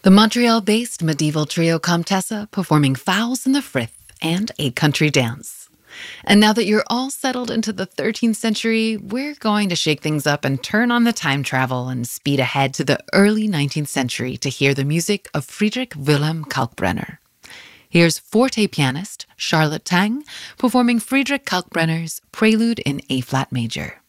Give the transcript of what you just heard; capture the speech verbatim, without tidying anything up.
The Montreal-based medieval trio Comtessa performing Fouls in the Frith and A Country Dance. And now that you're all settled into the thirteenth century, we're going to shake things up and turn on the time travel and speed ahead to the early nineteenth century to hear the music of Friedrich Wilhelm Kalkbrenner. Here's forte pianist Charlotte Tang performing Friedrich Kalkbrenner's Prelude in A-flat major.